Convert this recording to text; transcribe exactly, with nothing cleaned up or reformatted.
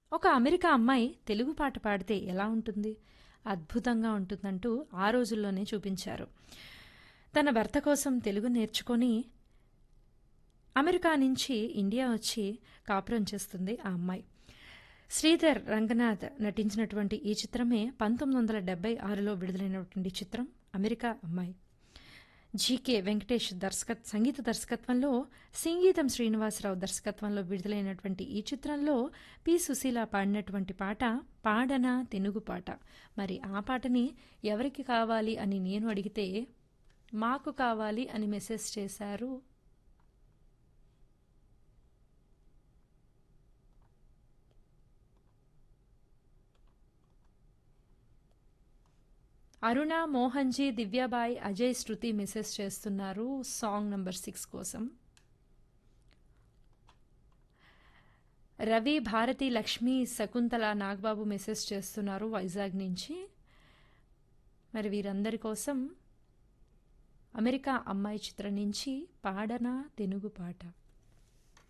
ఒక అమెరికా అమ్మాయి తెలుగు పాట పాడితే ఎలా ఉంటుంది? అద్భుతంగా ఉంటుందంటూ ఆ రోజుల్లోనే చూపించారు. తన భర్త కోసం తెలుగు నేర్చుకొని అమెరికా నుంచి ఇండియా వచ్చి కాపురం చేస్తుంది ఆ అమ్మాయి. శ్రీధర్ రంగనాథ్ నటించినటువంటి ఈ చిత్రమే పంతొమ్మిది వందల డెబ్బై ఆరులో విడుదలైనటువంటి చిత్రం అమెరికా అమ్మాయి. జీకే వెంకటేష్ దర్శకత్ సంగీత దర్శకత్వంలో, సంగీతం శ్రీనివాసరావు దర్శకత్వంలో విడుదలైనటువంటి ఈ చిత్రంలో పి సుశీల పాడినటువంటి పాట పాడన తెనుగు పాట. మరి ఆ పాటని ఎవరికి కావాలి అని నేను అడిగితే మాకు కావాలి అని మెసేజ్ చేశారు. అరుణ, మోహన్జీ, దివ్యాబాయ్, అజయ్, శృతి మెసేజ్ చేస్తున్నారు సాంగ్ నంబర్ సిక్స్ కోసం. రవి, భారతి, లక్ష్మి, శకుంతల, నాగబాబు మెసేజ్ చేస్తున్నారు వైజాగ్ నుంచి. మరి వీరందరి కోసం అమెరికా అమ్మాయి చిత్రం నుంచి పాడన తెనుగు పాట.